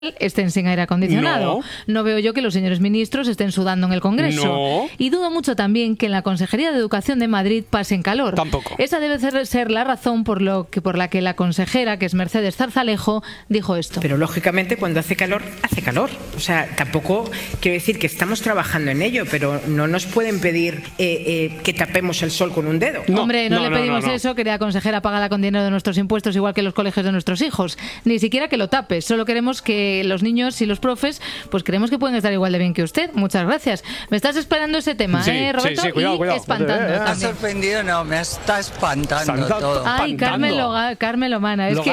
estén sin aire acondicionado. No veo yo que los señores ministros estén sudando en el Congreso. No. Y dudo mucho también que en la Consejería de Educación de Madrid pasen calor. Tampoco. Esa debe ser la razón por la que la consejera, que es Mercedes Zarzalejo, dijo esto. Pero lógicamente cuando hace calor, hace calor. O sea, tampoco quiero decir que estamos trabajando en ello, pero no nos pueden pedir que tapemos el sol con un dedo. Hombre, no le pedimos eso, querida consejera, págala con dinero de nuestros impuestos, igual que los colegios de nuestros hijos. Ni siquiera que lo tapes, solo queremos que los niños y los profes, pues creemos que pueden estar igual de bien que usted. Muchas gracias. Me estás esperando ese tema, sí, Roberto, sí, cuidado, y cuidado. espantando ¿Me ha también. sorprendido? No, me está espantando todo. Ay, Carmen Lomana. Es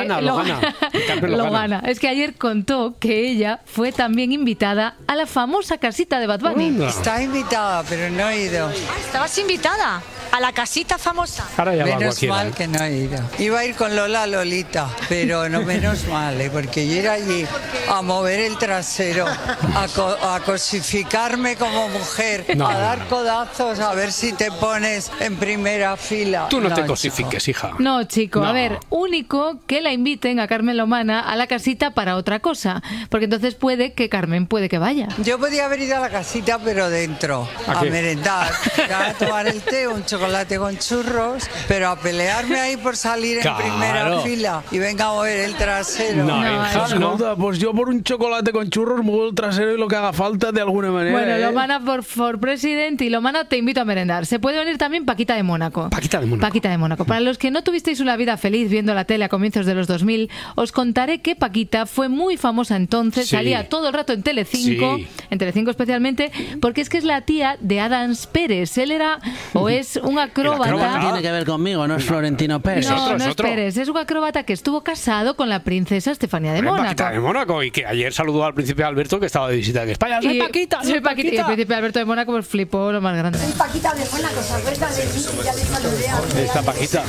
Lo gana. Es que ayer contó que ella fue también invitada a la famosa casita de Bad Bunny. Está invitada, pero no he ido. ¿Estabas invitada a la casita famosa? Ahora ya va Menos cualquiera. mal que no he ido. Iba a ir con Lolita, pero no menos mal, porque yo ir allí a mover el trasero, a cosificarme como mujer, a dar codazos, a ver si te pones en primera fila. Tú no te chico. cosifiques, hija. No, chico, No. a ver, único que la inviten a Carmen Lomana a la casita para otra cosa, porque entonces puede que vaya. Yo podía haber ido a la casita, pero dentro, ¿A a qué? merendar, a tomar el té, un chocolate con churros, pero a pelearme ahí por salir Claro. en primera fila y venga a mover el trasero. No, No, hija, eso no. Escolta, pues yo por un chocolate con churros muevo el trasero y lo que haga falta de alguna manera. Bueno, ¿eh? Lomana por presidente y Lomana te invito a merendar. Se puede venir también Paquita de Mónaco. Paquita de Mónaco. Paquita de Mónaco. Para los que no tuvisteis una vida feliz viendo la tele a comienzos de los 2000, os contaré que Paquita fue muy famosa entonces, Sí. salía todo el rato en Telecinco, Sí. en Telecinco especialmente, porque es que es la tía de Adams Pérez. Él era o es un acróbata. acróbata. Tiene que ver conmigo, no es Florentino Pérez. No, es no otro. es Pérez, es un acróbata que estuvo casado con la princesa Estefanía de Mónaco. Paquita de Mónaco, y que ayer saludó al príncipe Alberto, que estaba de visita en España. ¡Soy Y- Paquita! soy Paquita. Y el príncipe Alberto de Mónaco pues flipó lo más grande. Paquita de Mónaco, ¿se acuerda de mí? Ya le saludé a Ahí está Paquita.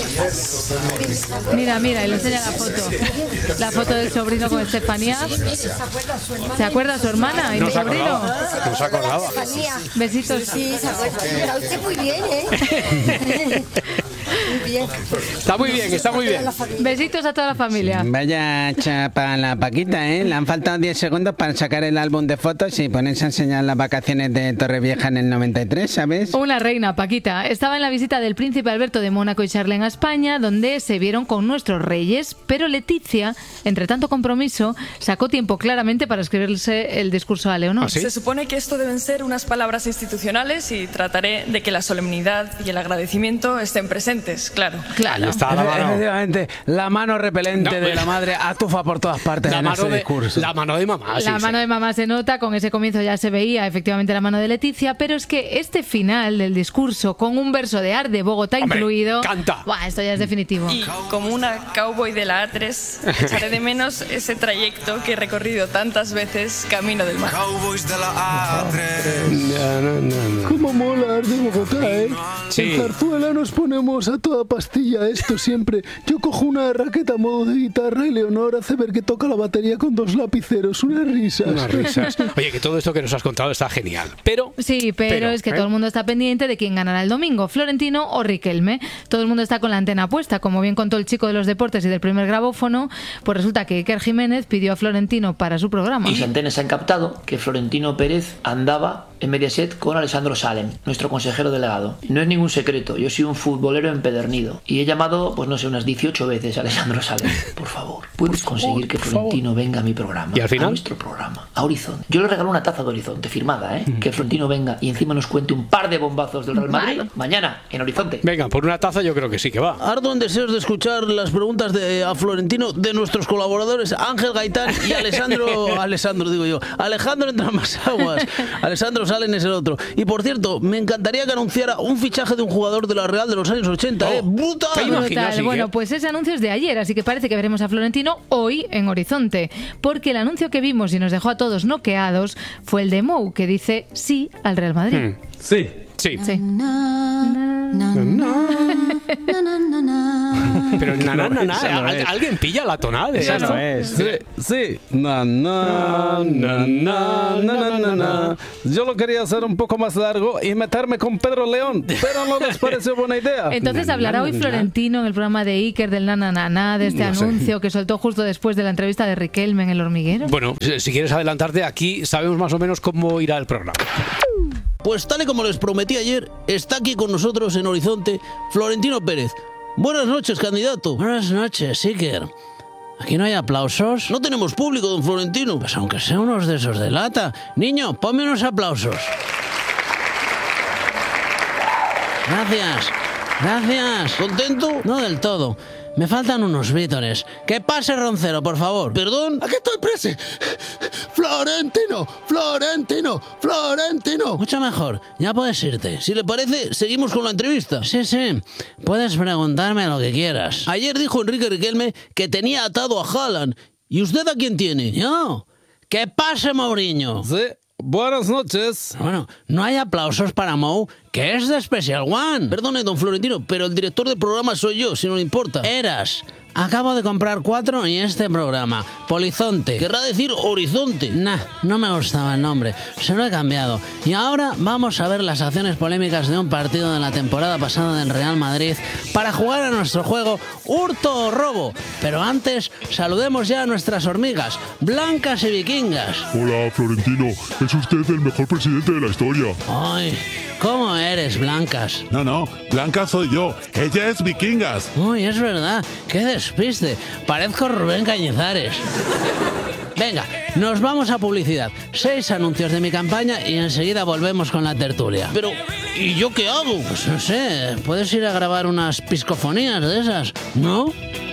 Mira, y le enseña la foto. La foto del sobrino con Estefanía. ¿Se acuerda su hermana y No mi se sobrino? acordaba. No se acordaba. Besitos. Sí, se acuerda. Pero usted muy bien, ¿eh? Muy bien. Está muy bien, está muy bien. Besitos a toda la familia. Vaya chapa la Paquita, ¿eh? Le han faltado 10 segundos para sacar el álbum de fotos y ponerse a enseñar las vacaciones de Torrevieja en el 93, ¿sabes? Una reina, Paquita. Estaba en la visita del príncipe Alberto de Mónaco y Charlene a España, donde se vieron con nuestros reyes, pero Leticia, entre tanto compromiso, sacó tiempo claramente para escribirse el discurso a Leonor. ¿Ah, sí? Se supone que esto deben ser unas palabras institucionales y trataré de que la solemnidad y el agradecimiento estén presentes, claro. Claro. Ahí está la mano. Efectivamente, la mano repelente No, de la madre atufa por todas partes La en mano ese discurso. la mano de mamá. La mano de mamá se nota, con ese comienzo ya se veía efectivamente la mano de Leticia, pero es que este final del discurso, con un verso de Art de Bogotá Hombre, incluido, canta. ¡buah! Esto ya es definitivo. Y como una cowboy de la A3, echaré de menos ese trayecto que he recorrido tantas veces camino del mar. Cómo mola Art de Bogotá, ¿eh? Sí. En Zarzuela nos ponemos a toda pastilla esto siempre. Yo cojo una raqueta a modo de guitarra y Leonor hace ver que toca la batería con 2 lapiceros. Unas risas. Unas risas. Oye, que todo esto que nos has contado está genial. Pero Sí, pero es que todo el mundo está pendiente de quién ganará el domingo, Florentino o Riquelme. Todo el mundo está con la antena puesta, como bien contó el chico de los deportes y del primer grabófono, pues resulta que Iker Jiménez pidió a Florentino para su programa. Y se antenas han captado que Florentino Pérez andaba en Mediaset con Alessandro Salem, nuestro consejero delegado. No es ningún secreto, yo soy un futbolero empedernido y he llamado, pues no sé, unas 18 veces a Alessandro Salem. Por favor, ¿puedes conseguir que Florentino venga a mi programa? ¿Y al final? A nuestro programa, a Horizonte. Yo le regalo una taza de Horizonte firmada, ¿eh? Que Florentino venga y encima nos cuente un par de bombazos del Real Madrid mañana en Horizonte. venga, por una taza yo creo que sí que va. Ardo en deseos de escuchar las preguntas a Florentino de nuestros colaboradores Ángel Gaitán y Alejandro Entramasaguas. Alessandro Salen es el otro. Y por cierto, me encantaría que anunciara un fichaje de un jugador de la Real de los años 80, ¿eh? Oh, ¡Brutal! ¿te imaginas? Brutal. sí, Bueno, ¿eh? pues ese anuncio es de ayer, así que parece que veremos a Florentino hoy en Horizonte, porque el anuncio que vimos y nos dejó a todos noqueados fue el de Mou, que dice sí al Real Madrid. Sí. Sí. Pero alguien pilla la tonada de eso. esto. No es. Sí. Na. Yo lo quería hacer un poco más largo y meterme con Pedro León, pero no les pareció buena idea. Entonces hablará hoy Florentino en el programa de Iker del na, de este anuncio que soltó justo después de la entrevista de Riquelme en El Hormiguero. Bueno, si quieres adelantarte, aquí sabemos más o menos cómo irá el programa. Pues tal y como les prometí ayer, está aquí con nosotros en Horizonte Florentino Pérez. Buenas noches, candidato. Buenas noches, Iker. ¿Aquí no hay aplausos? No tenemos público, don Florentino. Pues aunque sea unos de esos de lata. Niño, ponme unos aplausos. Gracias. ¿Contento? No del todo. Me faltan unos vítores. Que pase Roncero, por favor. ¿Perdón? Aquí estoy, presi. Florentino. Mucho mejor. Ya puedes irte. Si le parece, seguimos con la entrevista. Sí. Puedes preguntarme lo que quieras. Ayer dijo Enrique Riquelme que tenía atado a Haaland. ¿Y usted a quién tiene? Yo. Que pase Mourinho. Sí. Buenas noches. Bueno, no hay aplausos para Mou, que es de Special One. Perdone, don Florentino, pero el director del programa soy yo, si no le importa. Eras. Acabo de comprar 4 y este programa. Polizonte. Querrá decir Horizonte. No me gustaba el nombre. Se lo he cambiado. Y ahora vamos a ver las acciones polémicas de un partido de la temporada pasada del Real Madrid para jugar a nuestro juego Hurto o Robo. Pero antes, saludemos ya a nuestras hormigas, blancas y vikingas. Hola, Florentino. Es usted el mejor presidente de la historia. Ay, ¿cómo eres, Blancas? No, Blanca soy yo. Ella es Vikingas. Uy, es verdad. Qué despiste. Parezco Rubén Cañizares. Venga, nos vamos a publicidad. 6 anuncios de mi campaña y enseguida volvemos con la tertulia. Pero, ¿y yo qué hago? Pues no sé, puedes ir a grabar unas piscofonías de esas, ¿no?